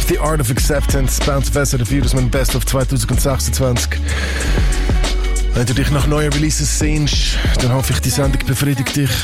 The Art of Acceptance, Bounce of SRF aus meinem Best of 2026. Wenn du dich nach neuen Releases sehnst, dann hoffe ich, die Sendung befriedigt dich.